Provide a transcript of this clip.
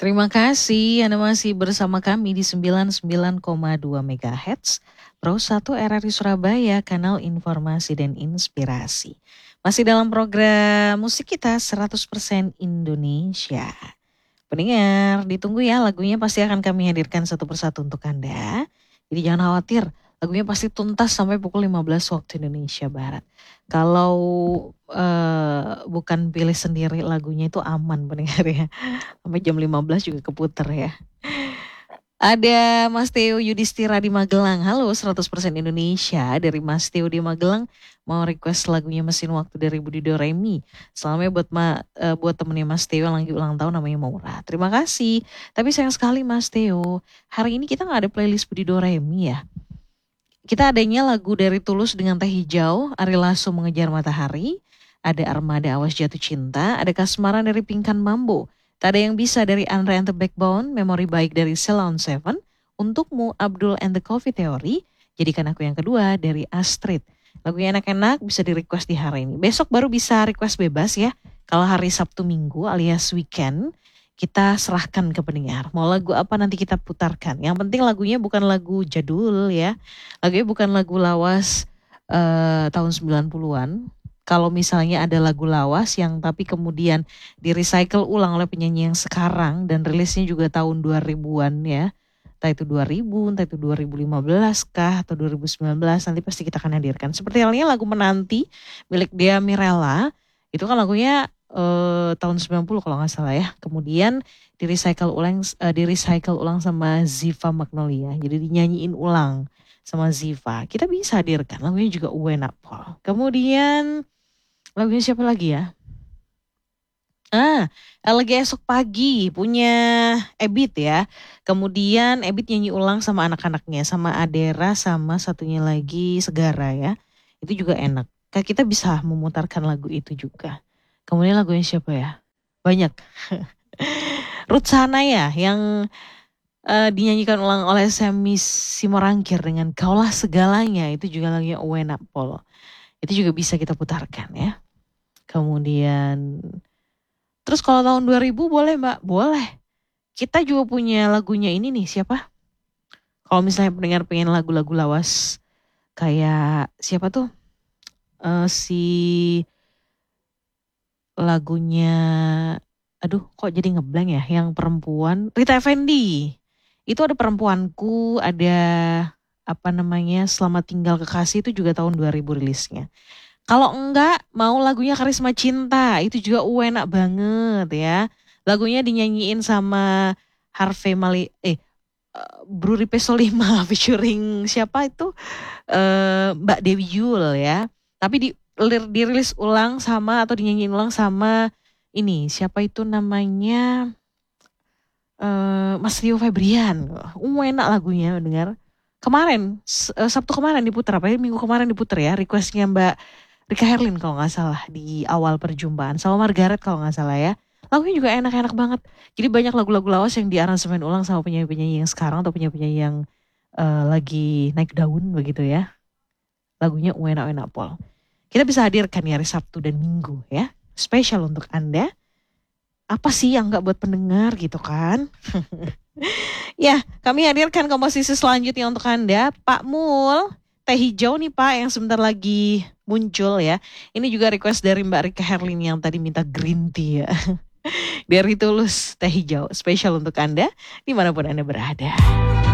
Terima kasih Anda masih bersama kami di 99,2 MHz Pro 1 RRI Surabaya, kanal informasi dan inspirasi. Masih dalam program musik kita 100% Indonesia. Pendengar, ditunggu ya, lagunya pasti akan kami hadirkan satu persatu untuk Anda. Jadi jangan khawatir, lagunya pasti tuntas sampai pukul 15 waktu Indonesia Barat. Kalau bukan pilih sendiri, lagunya itu aman pendengar ya. Sampai jam 15 juga keputer ya. Ada Mas Theo Yudhistira di Magelang. Halo 100% Indonesia dari Mas Theo di Magelang. Mau request lagunya Mesin Waktu dari Budi Doremi. Salamnya buat temennya Mas Theo yang lagi ulang tahun namanya Maura. Terima kasih. Tapi sayang sekali Mas Theo, hari ini kita gak ada playlist Budi Doremi ya. Kita adanya lagu dari Tulus dengan Teh Hijau, Ari Lasso Mengejar Matahari, ada Armada Awas Jatuh Cinta, ada Kasmaran dari Pingkan Mambo, Tak Ada Yang Bisa dari Andre and the Backbone, Memori Baik dari Ceylon Seven, Untukmu Abdul and the Coffee Theory, Jadikan Aku Yang Kedua dari Astrid. Lagunya enak-enak bisa di request di hari ini. Besok baru bisa request bebas ya. Kalau hari Sabtu Minggu alias weekend, kita serahkan ke pendengar. Mau lagu apa nanti kita putarkan. Yang penting lagunya bukan lagu jadul ya. Lagunya bukan lagu lawas tahun 90-an. Kalau misalnya ada lagu lawas yang tapi kemudian di-recycle ulang oleh penyanyi yang sekarang dan rilisnya juga tahun 2000-an ya. Entah itu 2000, entah itu 2015 kah atau 2019, nanti pasti kita akan hadirkan. Seperti halnya lagu Menanti milik Dea Mirella, itu kan lagunya tahun 90 kalau nggak salah ya. Kemudian di-recycle ulang sama Ziva Magnolia. Jadi dinyanyiin ulang sama Ziva. Kita bisa hadirkan lagunya juga Uwena Paul. Kemudian lagunya siapa lagi ya? Lagi Esok Pagi punya Ebit ya. Kemudian Ebit nyanyi ulang sama anak-anaknya, sama Adera, sama satunya lagi Segara ya. Itu juga enak. Kita bisa memutarkan lagu itu juga. Kemudian lagunya siapa ya? Banyak. Ruth Sahanaya yang dinyanyikan ulang oleh Semi Simorangkir dengan Kaulah Segalanya. Itu juga lagunya Uwena Paul. Itu juga bisa kita putarkan ya. Kemudian, terus kalau tahun 2000 boleh Mbak? Boleh. Kita juga punya lagunya ini nih, siapa? Kalau misalnya pendengar pengen lagu-lagu lawas, kayak siapa tuh? Si lagunya, aduh kok jadi ngeblank ya, yang perempuan, Rita Effendy. Itu ada Perempuanku, ada apa namanya, Selamat Tinggal Kekasih, itu juga tahun 2000 rilisnya. Kalau enggak mau lagunya Karisma Cinta, itu juga enak banget ya. Lagunya dinyanyiin sama Harvey Bruri Pesolima featuring siapa itu? Mbak Dewi Yul ya. Tapi dirilis ulang sama atau dinyanyiin ulang sama ini, siapa itu namanya? Mas Rio Febrian. Enak lagunya dengar. Kemarin, Sabtu kemarin diputar, apa ya? Minggu kemarin diputar ya, requestnya Mbak Rika Herlin kalau nggak salah di awal perjumpaan sama Margaret kalau nggak salah ya. Lagunya juga enak-enak banget. Jadi banyak lagu-lagu lawas yang diaransemen ulang sama penyanyi-penyanyi yang sekarang atau penyanyi-penyanyi yang lagi naik daun begitu ya. Lagunya enak-enak Pol. Kita bisa hadirkan ya hari Sabtu dan Minggu ya. Spesial untuk Anda. Apa sih yang nggak buat pendengar gitu kan? Ya, kami hadirkan komposisi selanjutnya untuk Anda, Pak Mul. Teh hijau nih Pak yang sebentar lagi muncul ya. Ini juga request dari Mbak Rika Herlin yang tadi minta green tea ya. Dari Tulus Teh Hijau spesial untuk Anda dimanapun Anda berada.